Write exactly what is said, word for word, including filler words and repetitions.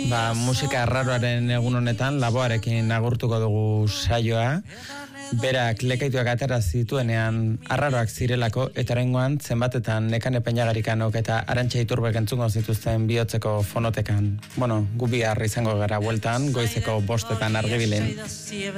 ba, musika arraroaren egun honetan Laboarekin agurtuko dugu saioa. Berak lekaituak atera zituenean arraroak zirelako, eta oraingoan zenbatetan Nekane Peñagarikanok eta Arantxa Iturbek entzungo zituzten bihotzeko fonotekan. Bueno, gu bihar izango gara bueltan, goizeko bostetan Argibilen.